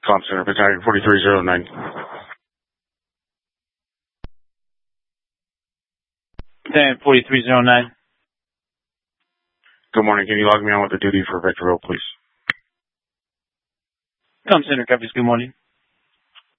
Comm Center, Battalion 4309. Battalion 4309. Good morning. Can you log me on with the duty for Victorville, please? Comm Center, copies. Good morning.